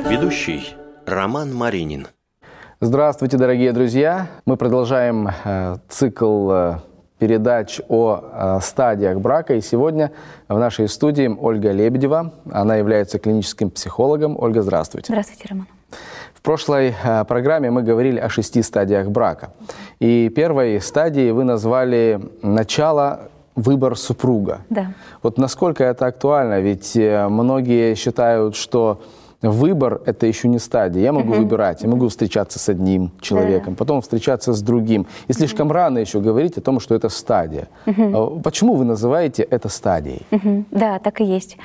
Ведущий Роман Маринин. Здравствуйте, дорогие друзья! Мы продолжаем цикл передач о стадиях брака. И сегодня в нашей студии Ольга Лебедева. Она является клиническим психологом. Ольга, здравствуйте. Здравствуйте, Роман. В прошлой программе мы говорили о 6 стадиях брака. И первой стадией вы назвали начало выбор супруга. Да. Вот насколько это актуально? Ведь многие считают, что выбор – это еще не стадия. Я могу выбирать, я могу встречаться с одним человеком, потом встречаться с другим. И слишком рано еще говорить о том, что это стадия. Почему вы называете это стадией? Да, так и есть.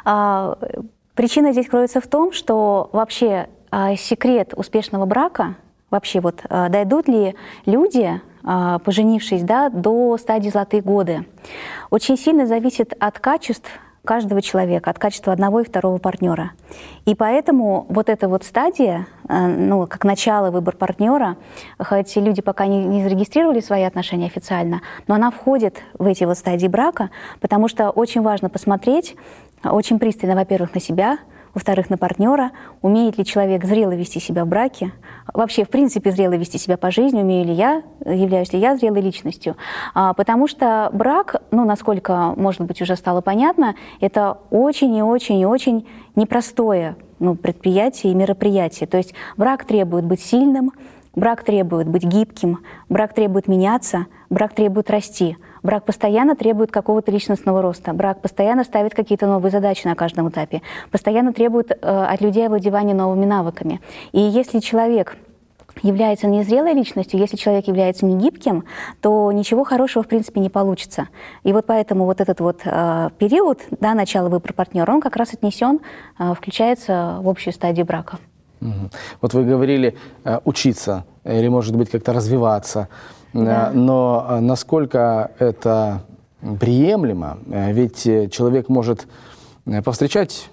Причина здесь кроется в том, что вообще секрет успешного брака, вообще вот дойдут ли люди, поженившись, да, до стадии «золотые годы», очень сильно зависит от качеств каждого человека, от качества одного и второго партнера. И поэтому вот эта вот стадия, ну, как начало, выбор партнера, хоть люди пока не зарегистрировали свои отношения официально, но она входит в эти вот стадии брака, потому что очень важно посмотреть очень пристально, во-первых, на себя, во-вторых, на партнера, умеет ли человек зрело вести себя в браке, вообще, в принципе, зрело вести себя по жизни, являюсь ли я зрелой личностью. Потому что брак, ну, насколько, может быть, уже стало понятно, это очень и очень и очень непростое, ну, предприятие и мероприятие. То есть брак требует быть сильным, брак требует быть гибким, брак требует меняться, брак требует расти. Брак постоянно требует какого-то личностного роста. Брак постоянно ставит какие-то новые задачи на каждом этапе. Постоянно требует от людей овладевания новыми навыками. И если человек является незрелой личностью, если человек является негибким, то ничего хорошего, в принципе, не получится. И вот поэтому вот этот вот период, да, начала выбора партнера, он как раз отнесен, включается в общую стадию брака. Вот вы говорили учиться или, может быть, как-то развиваться. Да. Но насколько это приемлемо? Ведь человек может повстречать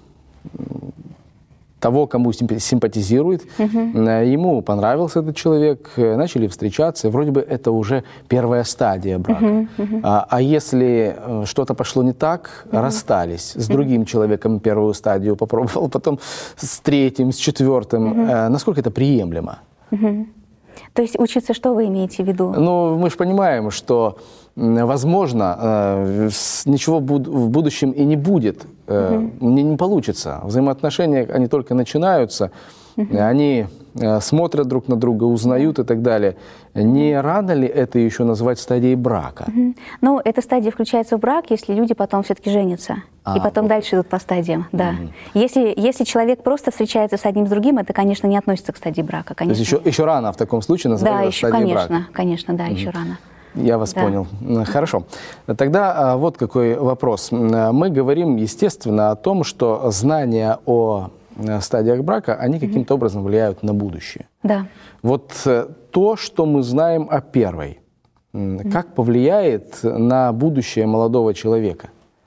того, кому симпатизирует, ему понравился этот человек, начали встречаться, и вроде бы это уже первая стадия брака. А если что-то пошло не так, расстались, с другим человеком первую стадию попробовал, потом с третьим, с четвертым, насколько это приемлемо? То есть учиться, что вы имеете в виду? Ну, мы же понимаем, что, возможно, ничего в будущем и не будет, не получится. Взаимоотношения, они только начинаются, они смотрят друг на друга, узнают и так далее. Не рано ли это еще назвать стадией брака? Ну, эта стадия включается в брак, если люди потом все-таки женятся. И потом дальше идут по стадиям, да. Если человек просто встречается с одним с другим, это, конечно, не относится к стадии брака. Конечно. То есть еще рано в таком случае называть стадией брака? Да, конечно, да, еще рано. Я вас понял. Хорошо. Тогда вот какой вопрос. Мы говорим, естественно, о том, что знания о стадиях брака, они каким-то образом влияют на будущее. Да. Вот то, что мы знаем о первой, как повлияет на будущее молодого человека?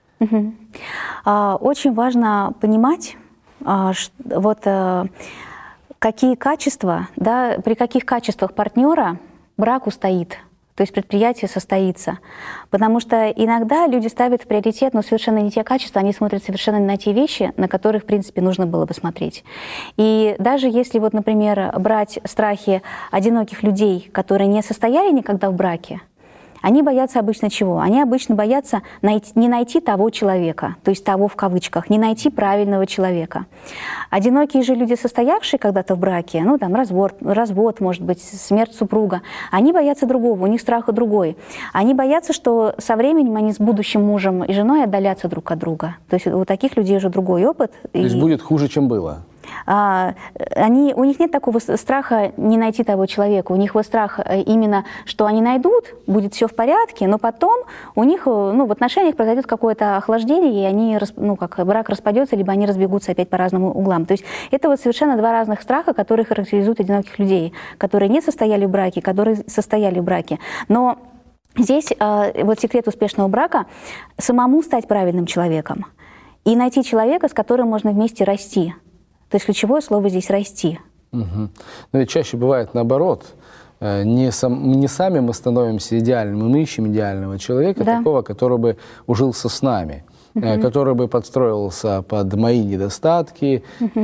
Очень важно понимать, вот какие качества, да, при каких качествах партнера брак устоит. То есть предприятие состоится. Потому что иногда люди ставят в приоритет, но совершенно не те качества, они смотрят совершенно не на те вещи, на которые, в принципе, нужно было бы смотреть. И даже если, вот, например, брать страхи одиноких людей, которые не состояли никогда в браке, они боятся обычно чего? Они обычно боятся не найти того человека, то есть того в кавычках, не найти правильного человека. Одинокие же люди, состоявшие когда-то в браке, ну там развод, может быть, смерть супруга, они боятся другого, у них страх другой. Они боятся, что со временем они с будущим мужем и женой отдалятся друг от друга. То есть у таких людей уже другой опыт. То есть будет хуже, чем было? У них нет такого страха не найти того человека. У них вот страх именно, что они найдут, будет все в порядке, но потом у них, ну, в отношениях произойдет какое-то охлаждение, и они, ну, как брак распадется, либо они разбегутся опять по разным углам. То есть это вот совершенно два разных страха, которые характеризуют одиноких людей, которые не состояли в браке, которые состояли в браке. Но здесь вот секрет успешного брака – самому стать правильным человеком и найти человека, с которым можно вместе расти. То есть ключевое слово здесь «расти». Но ведь чаще бывает наоборот. Не сами мы становимся идеальными, мы ищем идеального человека, такого, который бы ужился с нами, который бы подстроился под мои недостатки,